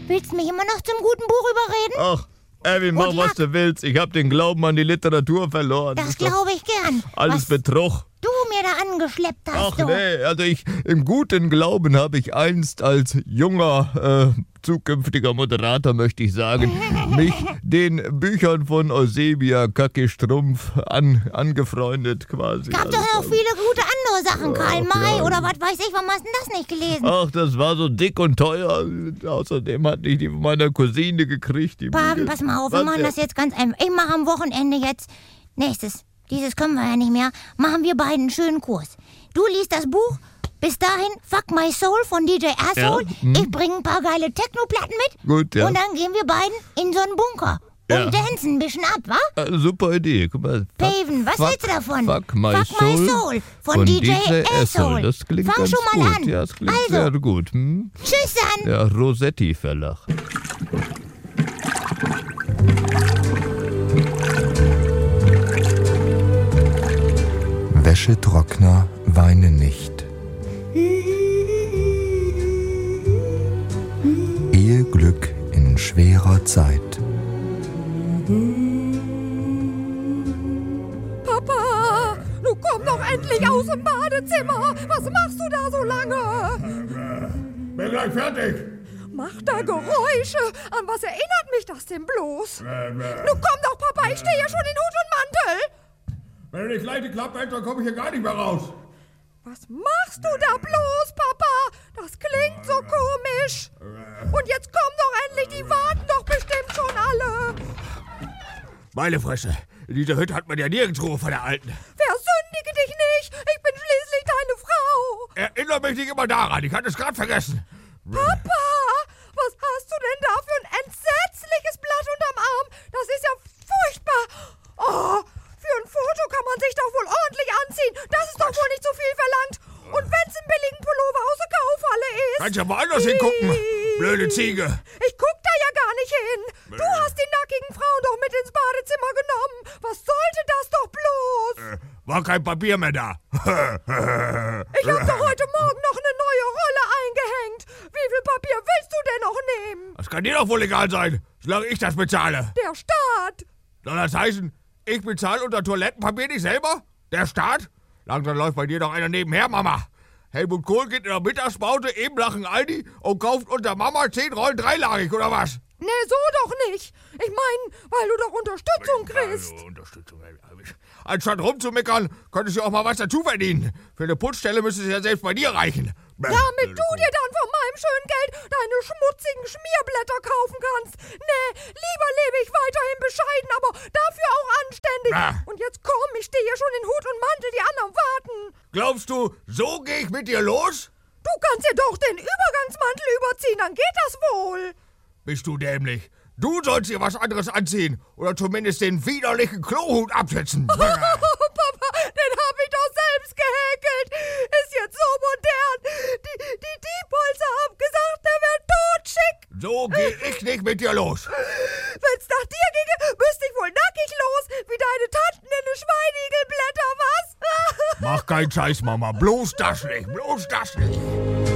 Willst du mich immer noch zum guten Buch überreden? Ach, Erwin, mach was du willst. Ich hab den Glauben an die Literatur verloren. Das glaube ich gern. Alles Betrug. Du mir da angeschleppt hast. Ach nee, also im guten Glauben habe ich einst als junger, zukünftiger Moderator, möchte ich sagen, mich den Büchern von Eusebia Kacke-Strumpf angefreundet quasi. Gab doch noch viele gute andere Sachen, Karl May oder was weiß ich, warum hast du das nicht gelesen? Ach, das war so dick und teuer. Außerdem hatte ich die von meiner Cousine gekriegt. Pass mal auf, wir machen das jetzt ganz einfach. Ich mache am Wochenende jetzt dieses können wir ja nicht mehr, machen wir beiden einen schönen Kurs. Du liest das Buch, bis dahin Fuck My Soul von DJ Asshole. Ja, ich bringe ein paar geile Techno-Platten mit. Gut, ja. Und dann gehen wir beiden in so einen Bunker. Und dancen ein bisschen ab, wa? Super Idee. Guck mal. Paven, was hältst du davon? Fuck My Soul von DJ Asshole. Das klingt Fang ganz schon mal gut. an. Ja, das klingt sehr gut. Tschüss dann. Ja, Rossetti Verlag. Wäschetrockner weine nicht. Eheglück in schwerer Zeit. Papa, du komm doch endlich aus dem Badezimmer. Was machst du da so lange? Bin gleich fertig. Mach da Geräusche. An was erinnert mich das denn bloß? Du komm doch, Papa, ich stehe ja schon in Hut und Mantel. Wenn du nicht gleich die Klappe hältst, dann komme ich hier gar nicht mehr raus. Was machst du da bloß, Papa? Das klingt so komisch. Und jetzt komm doch endlich, die warten doch bestimmt schon alle. Meine Fresse, diese Hütte hat man ja nirgends Ruhe von der Alten. Versündige dich nicht, ich bin schließlich deine Frau. Erinnere mich nicht immer daran, ich hatte es gerade vergessen. Papa, was hast du denn da für ein entsetzliches Blatt unterm Arm? Das ist ja furchtbar. Oh, für ein Foto kann man sich doch wohl ordentlich anziehen. Das ist doch wohl nicht so viel verlangt. Und wenn's im billigen Pullover aus der Kaufhalle ist. Kannst ja woanders hingucken, blöde Ziege. Ich guck da ja gar nicht hin. Du hast die nackigen Frauen doch mit ins Badezimmer genommen. Was sollte das doch bloß? War kein Papier mehr da. Ich hab doch heute Morgen noch eine neue Rolle eingehängt. Wie viel Papier willst du denn noch nehmen? Das kann dir doch wohl egal sein, solange ich das bezahle. Der Staat. Soll das heißen, ich bezahle unter Toilettenpapier nicht selber? Der Staat? Langsam läuft bei dir doch einer nebenher, Mama. Helmut Kohl geht in der Mittagspause eben nach dem Aldi und kauft unter Mama 10 Rollen dreilagig, oder was? Nee, so doch nicht. Ich meine, weil du doch Unterstützung kriegst. Also, Unterstützung. Anstatt rumzumeckern, könntest du auch mal was dazu verdienen. Für eine Putzstelle müsste es ja selbst bei dir reichen. Damit du dir dann von meinem schönen Geld deine schmutzigen Schmierblätter kaufen kannst. Nee, lieber lebe ich weiterhin bescheiden, aber dafür auch anständig. Und jetzt komm, ich stehe hier schon in Hut und Mantel, die anderen warten. Glaubst du, so gehe ich mit dir los? Du kannst dir doch den Übergangsmantel überziehen, dann geht das wohl. Bist du dämlich? Du sollst dir was anderes anziehen oder zumindest den widerlichen Klohut absetzen. Papa, den hab ich doch selbst gehäkelt. Ist jetzt so modern. Die Diebholzer haben gesagt, der wär totschick. So geh ich nicht mit dir los. Wenn's nach dir ginge, müsste ich wohl nackig los, wie deine Tanten in den Schweinigelblätter, was? Mach keinen Scheiß, Mama. Bloß das nicht.